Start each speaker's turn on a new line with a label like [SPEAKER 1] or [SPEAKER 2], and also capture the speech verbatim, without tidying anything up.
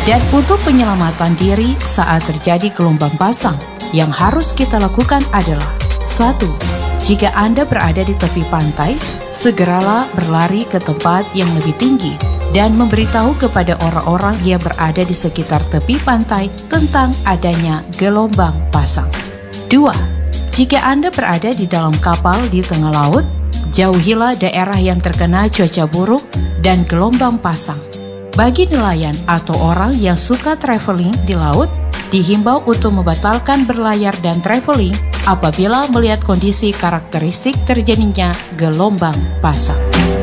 [SPEAKER 1] Dan untuk penyelamatan diri saat terjadi gelombang pasang, yang harus kita lakukan adalah satu. Jika Anda berada di tepi pantai, segeralah berlari ke tempat yang lebih tinggi dan memberitahu kepada orang-orang yang berada di sekitar tepi pantai tentang adanya gelombang pasang. Dua. Jika Anda berada di dalam kapal di tengah laut, jauhilah daerah yang terkena cuaca buruk dan gelombang pasang. Bagi nelayan atau orang yang suka traveling di laut, dihimbau untuk membatalkan berlayar dan traveling apabila melihat kondisi karakteristik terjadinya gelombang pasang.